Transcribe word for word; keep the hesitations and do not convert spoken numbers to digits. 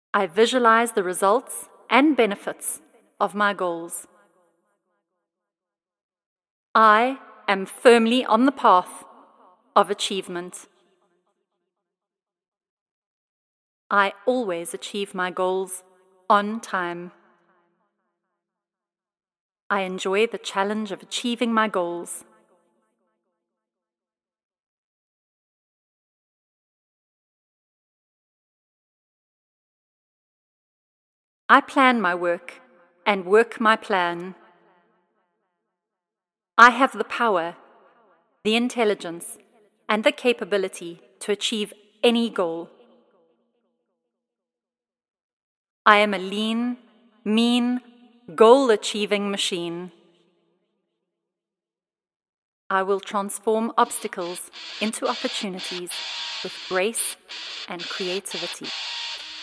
I visualize the results and benefits of my goals. I am firmly on the path of achievement. I always achieve my goals on time. I enjoy the challenge of achieving my goals. I plan my work and work my plan. I have the power, the intelligence, and the capability to achieve any goal. I am a lean, mean, goal-achieving machine. I will transform obstacles into opportunities with grace and creativity.